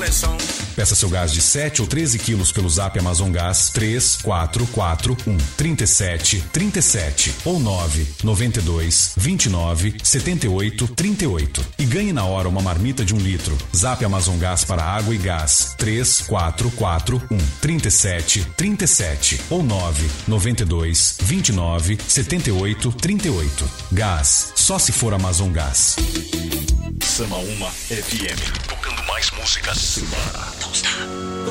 pressão. Peça seu gás de 7 ou 13 quilos pelo Zap Amazon Gás 3441 37 37 ou 992 29 78 38 e ganhe na hora uma marmita de 1 litro. Zap Amazon Gás para água e gás 3441 37 37 ou 992 29 78 38. Gás, só se for Amazon Gás. Sama 1 FM, tocando mais músicas.